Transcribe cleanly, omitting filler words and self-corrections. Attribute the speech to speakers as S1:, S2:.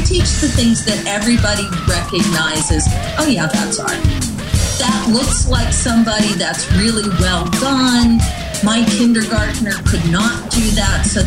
S1: teach the things that everybody recognizes. Oh yeah, that's art. That looks like somebody, that's really well done. My kindergartner could not do that, so